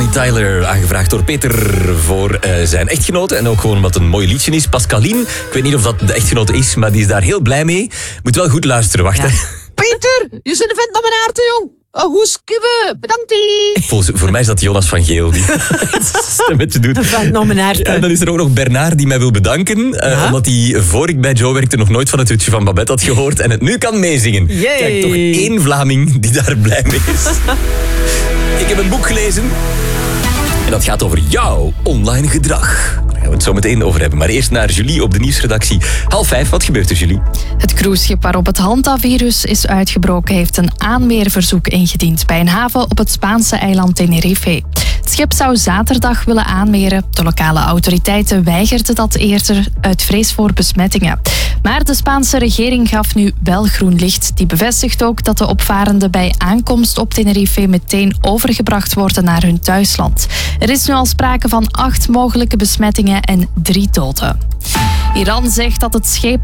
Bonnie Tyler, aangevraagd door Peter voor zijn echtgenote. En ook gewoon omdat het een mooi liedje is. Pascaline, ik weet niet of dat de echtgenote is, maar die is daar heel blij mee. Moet wel goed luisteren, wacht. Ja. Peter, je bent een vent naar mijn aard, jong. Hoe skibbe, bedankt. Voor mij is dat Jonas van Geel die stemmetje doet. En dan is er ook nog Bernard die mij wil bedanken. Omdat hij, voor ik bij Joe werkte, nog nooit van het hutje van Babette had gehoord. En het nu kan meezingen. Yay. Kijk, toch 1 Vlaming die daar blij mee is. Ik heb een boek gelezen. En dat gaat over jouw online gedrag. Daar gaan we het zo meteen over hebben. Maar eerst naar Julie op de nieuwsredactie. 4:30. Wat gebeurt er, Julie? Het cruiseschip waarop het Hanta-virus is uitgebroken heeft een aanmeerverzoek ingediend bij een haven op het Spaanse eiland Tenerife. Het schip zou zaterdag willen aanmeren. De lokale autoriteiten weigerden dat eerder uit vrees voor besmettingen. Maar de Spaanse regering gaf nu wel groen licht. Die bevestigt ook dat de opvarenden bij aankomst op Tenerife meteen overgebracht worden naar hun thuisland. Er is nu al sprake van 8 mogelijke besmettingen en 3 doden. Iran zegt dat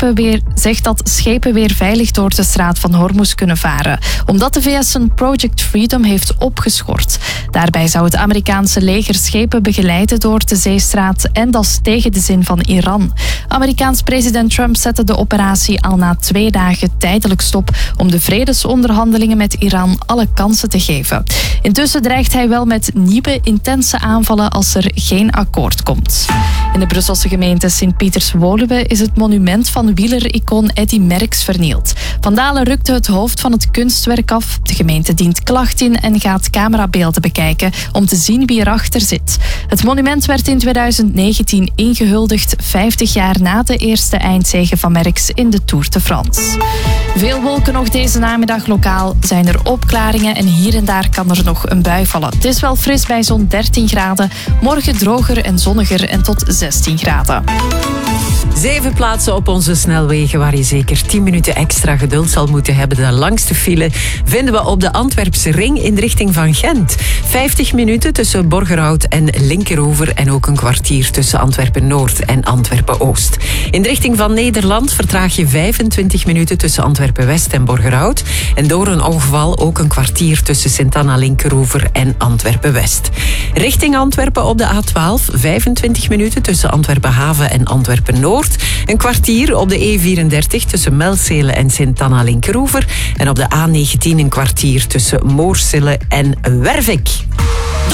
schepen weer veilig door de straat van Hormuz kunnen varen, omdat de VS een Project Freedom heeft opgeschort. Daarbij zou het Amerikaanse leger schepen begeleiden door de zeestraat en dat is tegen de zin van Iran. Amerikaans president Trump zette de operatie al na 2 dagen tijdelijk stop om de vredesonderhandelingen met Iran alle kansen te geven. Intussen dreigt hij wel met nieuwe intense aanvallen als er geen akkoord komt. In de Brusselse gemeente Sint-Pieters-Woluwe is het monument van wielericoon Eddy Merckx vernield. Vandalen rukten het hoofd van het kunstwerk af. De gemeente dient klacht in en gaat camerabeelden bekijken om te zien wie erachter zit. Het monument werd in 2019 ingehuldigd, 50 jaar na de eerste eindzege van Merckx in de Tour de France. Veel wolken nog deze namiddag. Lokaal zijn er opklaringen en hier en daar kan er nog een bui vallen. Het is wel fris bij zo'n 13 graden. Morgen droger en zonniger en tot 16 graden. 7 plaatsen op onze snelwegen waar je zeker 10 minuten extra geduld zal moeten hebben. De langste file vinden we op de Antwerpse ring in de richting van Gent. 50 minuten tussen Borgerhout en Linkeroever en ook een kwartier tussen Antwerpen-Noord en Antwerpen-Oost. In de richting van Nederland vertraag je 25 minuten tussen Antwerpen-West en Borgerhout. En door een ongeval ook een kwartier tussen Sint-Anna-Linkeroever en Antwerpen-West. Richting Antwerpen op de A12, 25 minuten tussen Antwerpen-Haven en Antwerpen-Noord. Een kwartier op de E34 tussen Melzele en Sint-Anna-Linkeroever. En op de A19 een kwartier tussen Moorsille en Wervik.